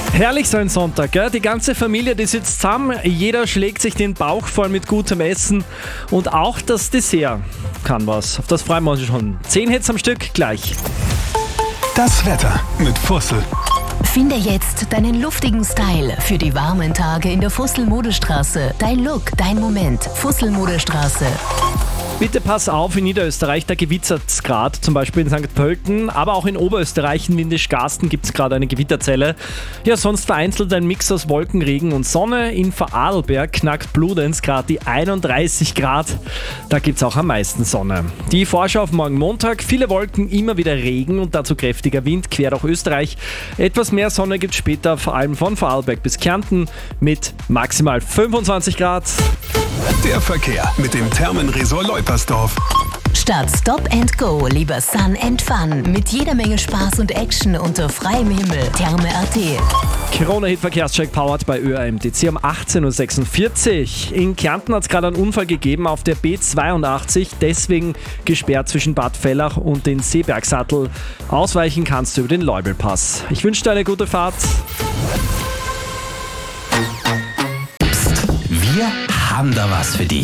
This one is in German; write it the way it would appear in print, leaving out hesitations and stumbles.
Herrlich so ein Sonntag, gell? Die ganze Familie, die sitzt zusammen, jeder schlägt sich den Bauch voll mit gutem Essen und auch das Dessert kann was. Auf das freuen wir uns schon. 10 Hits am Stück gleich. Das Wetter mit Fussel. Finde jetzt deinen luftigen Style für die warmen Tage in der Fussel-Modestraße. Dein Look, dein Moment. Fussel-Modestraße. Bitte pass auf, in Niederösterreich, da gewittert es gerade, zum Beispiel in St. Pölten, aber auch in Oberösterreich, in Windischgarsten gibt es gerade eine Gewitterzelle. Ja, sonst vereinzelt ein Mix aus Wolken, Regen und Sonne. In Vorarlberg knackt Bludenz gerade die 31 Grad, da gibt es auch am meisten Sonne. Die Vorschau auf morgen Montag, viele Wolken, immer wieder Regen und dazu kräftiger Wind quer durch Österreich. Etwas mehr Sonne gibt es später, vor allem von Vorarlberg bis Kärnten mit maximal 25 Grad. Der Verkehr mit dem Thermenresort Leupersdorf. Statt Stop and Go, lieber Sun and Fun. Mit jeder Menge Spaß und Action unter freiem Himmel. Therme.at. Corona-Hit-Verkehrscheck powered bei ÖAMTC um 18.46 Uhr. In Kärnten hat es gerade einen Unfall gegeben auf der B82, deswegen gesperrt zwischen Bad Vellach und den Seebergsattel. Ausweichen kannst du über den Leubelpass. Ich wünsche dir eine gute Fahrt. Wir haben da was für dich.